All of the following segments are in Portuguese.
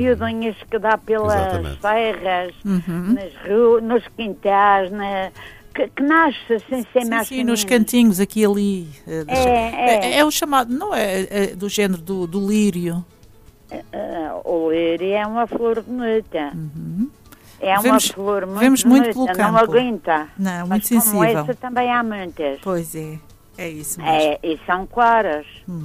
miudinhas que dá pelas Exatamente. serras, nas ruas, nos quintais, que nasce sem ser mais Sim, nos cantinhos, aqui e ali. É o chamado, não é do género do lírio. O lírio é uma flor bonita. É uma flor muito vemos muito pelo bonita, não campo. aguenta. Não, Mas muito como sensível. essa também há muitas. Pois é isso mesmo. E são claras.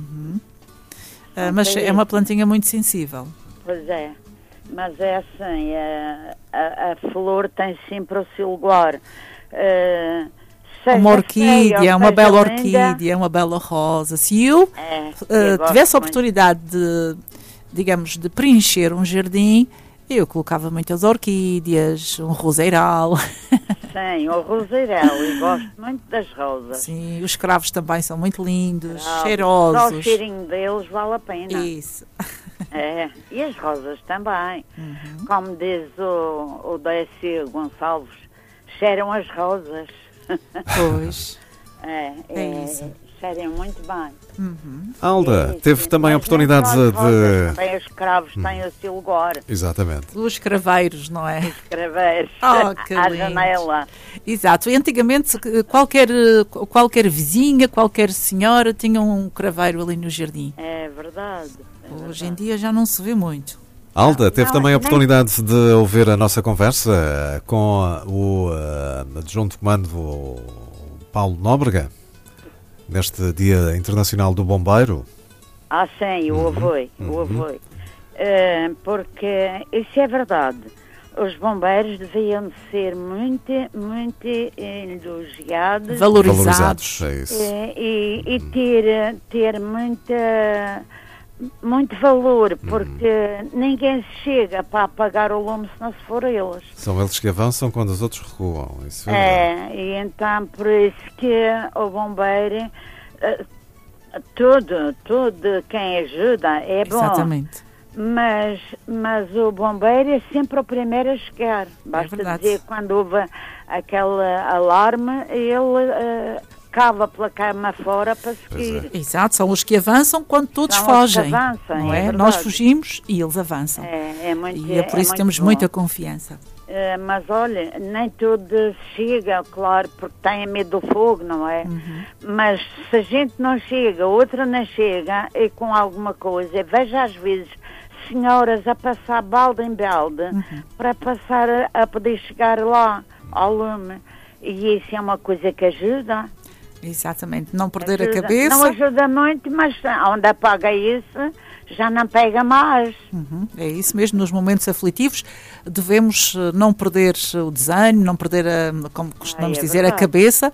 Mas é uma plantinha muito sensível. Pois é. Mas é assim, a flor tem sempre o seu lugar. Uma orquídea, uma bela linda, orquídea, uma bela rosa. Se eu tivesse a oportunidade de, digamos, de preencher um jardim, eu colocava muitas orquídeas, um roseiral. Sim, o roseiral, e gosto muito das rosas. Sim, os cravos também são muito lindos, Só cheirosos. o cheirinho deles vale a pena. Isso. E as rosas também. Como diz o Décio Gonçalves, cheiram as rosas. Pois. É isso. Cheiram muito bem. Alda, teve também a Mas oportunidade não só as rosas, de... também os cravos têm o seu lugar. Exatamente. Os craveiros, não é? Craveiros Que à lindos. janela. Exato. E antigamente qualquer vizinha, qualquer senhora tinha um craveiro ali no jardim. É verdade. Hoje em dia já não se vê muito. Alda, teve Não, também a nem- oportunidade de ouvir a nossa conversa com o adjunto de comando o Paulo Nóbrega, neste Dia Internacional do Bombeiro. Sim, o ouvi. Porque isso é verdade. Os bombeiros deviam ser muito, muito elogiados. Valorizados. É isso. E ter muito valor, porque ninguém chega para apagar o lume se não se for eles. São eles que avançam quando os outros recuam. Isso é verdade. E então por isso que o bombeiro, tudo quem ajuda é bom. Exatamente. Mas o bombeiro é sempre o primeiro a chegar. Basta verdade. dizer quando houve aquele alarme, ele cava pela cama fora para seguir. Exato, são os que avançam quando todos São os que fogem. avançam, Não é é? verdade. Nós fugimos e eles avançam. É muito, E é por isso que temos bom. muita confiança. Mas olha, nem tudo chega, claro, porque têm medo do fogo, não é? Mas se a gente não chega, outra não chega, e com alguma coisa, veja às vezes senhoras a passar balde em balde para passar a poder chegar lá ao lume. E isso é uma coisa que ajuda. Exatamente, não perder a Ajuda. cabeça. Não ajuda muito, mas onde apaga isso, já não pega mais. É isso mesmo, nos momentos aflitivos devemos não perder o desânimo, não perder, como costumamos dizer, a verdade. cabeça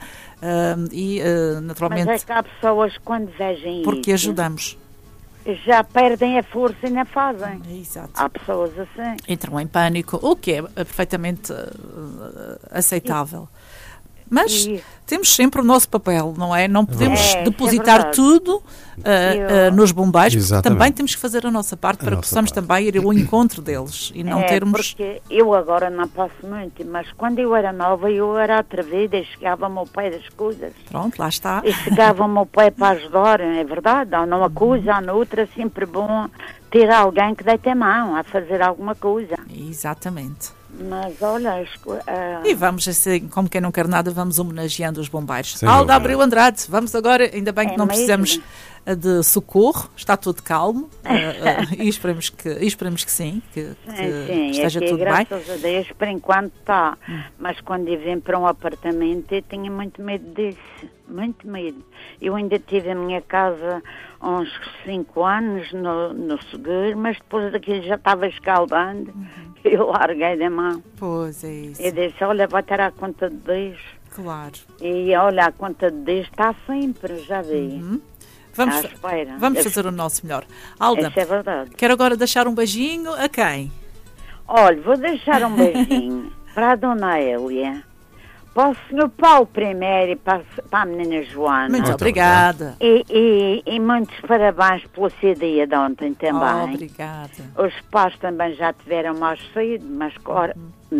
Mas naturalmente, é que há pessoas quando vejam porque isso, ajudamos. já perdem a força e não fazem. Exato. Há pessoas assim. Entram em pânico, o que é perfeitamente aceitável. Mas temos sempre o nosso papel, não é? Não podemos depositar verdade. tudo nos bombeiros, porque Exatamente. também temos que fazer a nossa parte para que nossa possamos parte. também ir ao encontro deles e não termos... Porque eu agora não passo muito, mas quando eu era nova, eu era atrevida e chegava-me ao pé das coisas. Pronto, lá está. E chegava-me ao pé para ajudar, é verdade. Há numa coisa, há noutra, é sempre bom ter alguém que deite a mão a fazer alguma coisa. Exatamente. Mas olha, E vamos assim, como quem não quer nada, vamos homenageando os bombeiros. Sem Alda dúvida. Abreu Andrade, vamos agora, ainda bem que não mesmo. precisamos de socorro, está tudo calmo e esperemos que sim, que esteja aqui, tudo bem. graças a Deus, por enquanto está. Mas quando eu vim para um apartamento, eu tinha muito medo disso. Muito medo. Eu ainda tive a minha casa uns 5 anos no seguro, mas depois daquilo já estava escaldando. Eu larguei da mão. Pois é isso. Eu disse, olha, vai ter a conta de Deus. Claro. E olha, a conta de Deus está sempre, já vi. Vamos, À espera. vamos fazer o nosso melhor. Alda, Isso é verdade. quero agora deixar um beijinho a quem? Olha, vou deixar um beijinho para a Dona Hélia, para o Sr. Paulo primeiro e para a menina Joana. Muito Muito obrigada. E muitos parabéns pelo CD de ontem também. Obrigada. Os pais também já tiveram mais cedo, mas claro,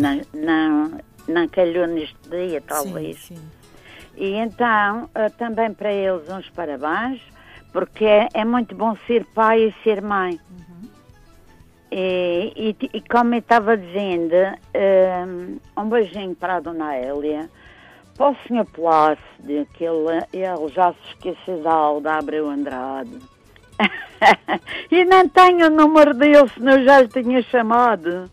não calhou neste dia, talvez. Sim. E então, também para eles uns parabéns, porque é muito bom ser pai e ser mãe. E como eu estava dizendo, um beijinho para a Dona Hélia, para o Sr. Plácido, que ele já se esqueceu da Abreu Andrade. E não tenho o número dele, senão eu já lhe tinha chamado.